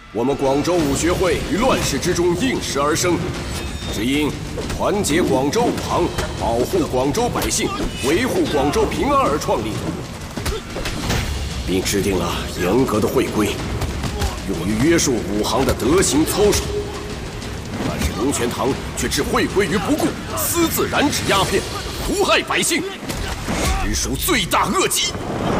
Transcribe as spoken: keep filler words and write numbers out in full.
我们广州武学会于乱世之中应时而生，只因团结广州武行，保护广州百姓，维护广州平安而创立，并制定了严格的会规，用于约束武行的德行操守。但是龙泉堂却置会规于不顾，私自染指鸦片，毒害百姓，实属罪大恶极。